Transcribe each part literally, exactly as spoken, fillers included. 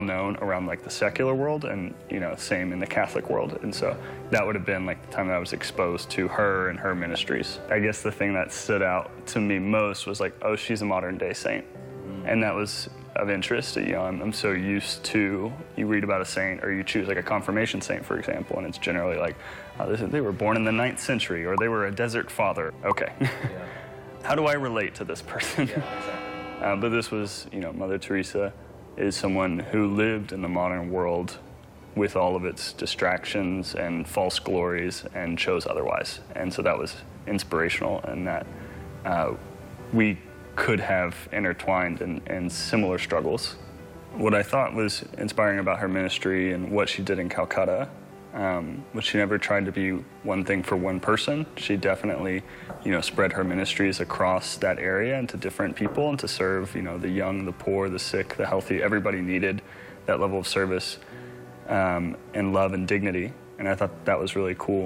known around like the secular world, and you know, same in the Catholic world. And so that would have been like the time that I was exposed to her and her ministries. I guess the thing that stood out to me most was like, oh, she's a modern day saint. Mm. And that was of interest. You know, I'm, I'm so used to, you read about a saint or you choose like a confirmation saint, for example, and it's generally like, oh, this, they were born in the ninth century or they were a desert father. Okay. Yeah. How do I relate to this person? Yeah, exactly. uh, but this was, you know, Mother Teresa is someone who lived in the modern world with all of its distractions and false glories and chose otherwise. And so that was inspirational, and that uh, we could have intertwined in, in similar struggles. What I thought was inspiring about her ministry and what she did in Calcutta um, was she never tried to be one thing for one person. She definitely, you know, spread her ministries across that area and to different people, and to serve, you know, the young, the poor, the sick, the healthy. Everybody needed that level of service um, and love and dignity, and I thought that was really cool.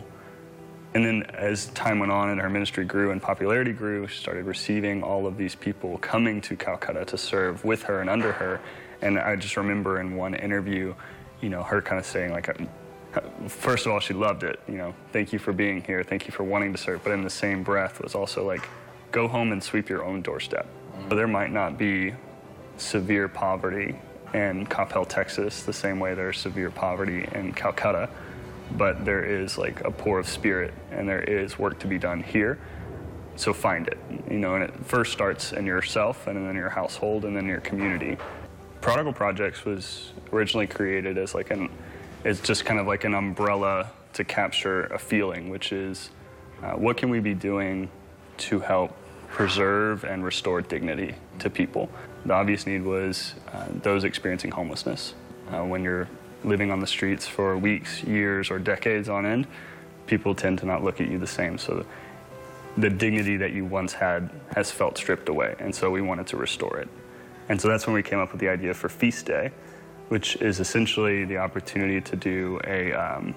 And then as time went on and her ministry grew and popularity grew, she started receiving all of these people coming to Calcutta to serve with her and under her. And I just remember in one interview, you know, her kind of saying like, first of all, she loved it, you know, thank you for being here, thank you for wanting to serve, but in the same breath was also like, go home and sweep your own doorstep. Mm-hmm. There might not be severe poverty in Coppell, Texas, the same way there's severe poverty in Calcutta, but there is like a poor of spirit, and there is work to be done here, so find it, you know, and it first starts in yourself, and then in your household, and then your community. Prodigal Projects was originally created as like an It's just kind of like an umbrella to capture a feeling, which is uh, what can we be doing to help preserve and restore dignity to people? The obvious need was uh, those experiencing homelessness. Uh, when you're living on the streets for weeks, years, or decades on end, people tend to not look at you the same. So the dignity that you once had has felt stripped away, and so we wanted to restore it. And so that's when we came up with the idea for Feast Day, which is essentially the opportunity to do a, um,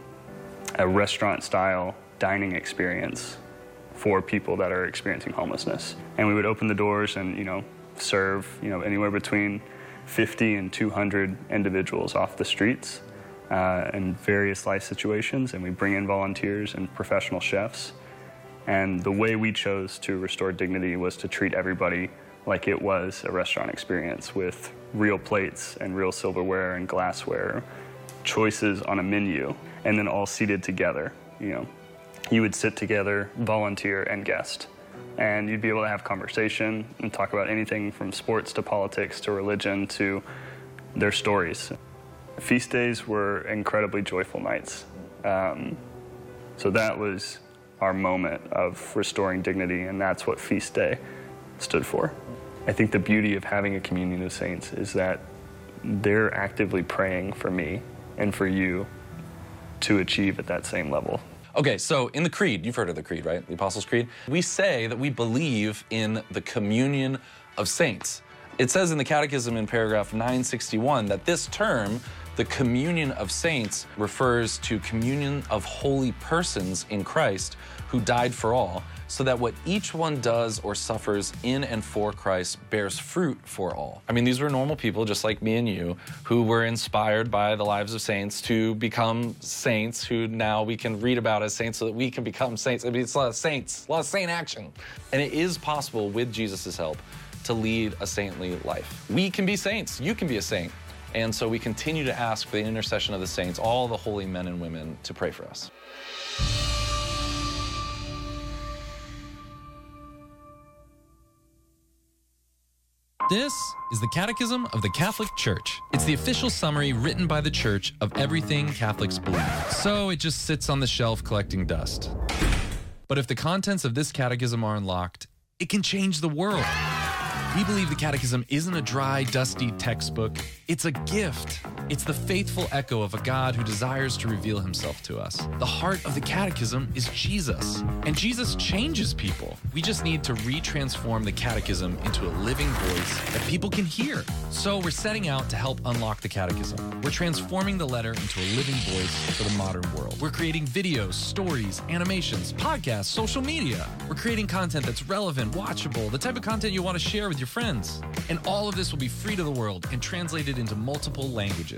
a restaurant-style dining experience for people that are experiencing homelessness. And we would open the doors and, you know, serve, you know, anywhere between fifty and two hundred individuals off the streets uh, in various life situations, and we bring in volunteers and professional chefs. And the way we chose to restore dignity was to treat everybody like it was a restaurant experience, with real plates and real silverware and glassware, choices on a menu, and then all seated together. You know, you would sit together, volunteer and guest, and you'd be able to have conversation and talk about anything from sports to politics to religion to their stories. Feast days were incredibly joyful nights. Um, so that was our moment of restoring dignity, and that's what Feast Day stood for. I think the beauty of having a communion of saints is that they're actively praying for me and for you to achieve at that same level. Okay, so in the Creed, you've heard of the Creed, right? The Apostles' Creed. We say that we believe in the communion of saints. It says in the Catechism in paragraph nine sixty-one that this term, the communion of saints, refers to communion of holy persons in Christ who died for all, so that what each one does or suffers in and for Christ bears fruit for all. I mean, these were normal people just like me and you, who were inspired by the lives of saints to become saints, who now we can read about as saints so that we can become saints. I mean, it's a lot of saints, a lot of saint action. And it is possible, with Jesus' help, to lead a saintly life. We can be saints, you can be a saint. And so we continue to ask for the intercession of the saints, all the holy men and women, to pray for us. This is the Catechism of the Catholic Church. It's the official summary written by the Church of everything Catholics believe. So it just sits on the shelf collecting dust. But if the contents of this catechism are unlocked, it can change the world. We believe the Catechism isn't a dry, dusty textbook. It's a gift. It's the faithful echo of a God who desires to reveal himself to us. The heart of the Catechism is Jesus, and Jesus changes people. We just need to re-transform the Catechism into a living voice that people can hear. So we're setting out to help unlock the Catechism. We're transforming the letter into a living voice for the modern world. We're creating videos, stories, animations, podcasts, social media. We're creating content that's relevant, watchable, the type of content you want to share with your friends. And all of this will be free to the world and translated into multiple languages.